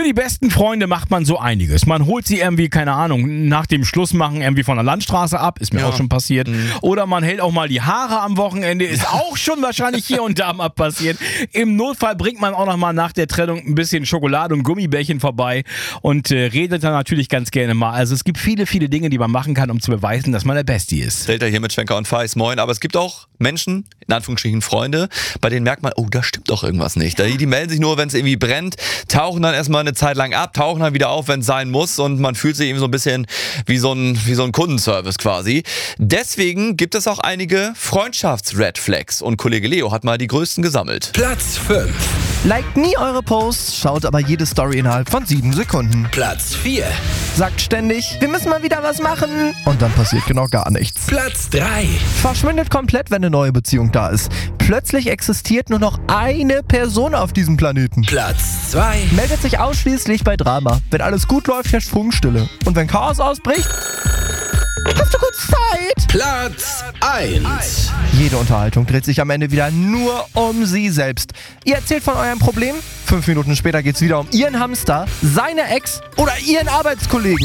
Für die besten Freunde macht man so einiges. Man holt sie irgendwie, keine Ahnung, nach dem Schlussmachen irgendwie von der Landstraße ab. Ist mir auch schon passiert. Oder man hält auch mal die Haare am Wochenende. Ist auch schon wahrscheinlich hier und da mal passiert. Im Notfall bringt man auch noch mal nach der Trennung ein bisschen Schokolade und Gummibärchen vorbei und redet dann natürlich ganz gerne mal. Also es gibt viele, viele Dinge, die man machen kann, um zu beweisen, dass man der Bestie ist. Stellt er hier mit Schwenker und Feis, moin. Aber es gibt auch Menschen, in Anführungsstrichen Freunde, bei denen merkt man, oh, da stimmt doch irgendwas nicht. Die melden sich nur, wenn es irgendwie brennt, tauchen dann erstmal eine Zeit lang ab, tauchen dann wieder auf, wenn es sein muss und man fühlt sich eben so ein bisschen wie so ein Kundenservice quasi. Deswegen gibt es auch einige Freundschafts-Red Flags und Kollege Leo hat mal die größten gesammelt. Platz 5. Liked nie eure Posts, schaut aber jede Story innerhalb von 7 Sekunden. Platz 4. Sagt ständig, wir müssen mal wieder was machen. Und dann passiert genau gar nichts. Platz 3. Verschwindet komplett, wenn eine neue Beziehung da ist. Plötzlich existiert nur noch eine Person auf diesem Planeten. Platz 2. Meldet sich ausschließlich bei Drama. Wenn alles gut läuft, herrscht Funkstille. Und wenn Chaos ausbricht, hast du kurz Zeit. Platz 1. Jede Unterhaltung dreht sich am Ende wieder nur um sie selbst. Ihr erzählt von eurem Problem, 5 Minuten später geht's wieder um ihren Hamster, seine Ex oder ihren Arbeitskollegen.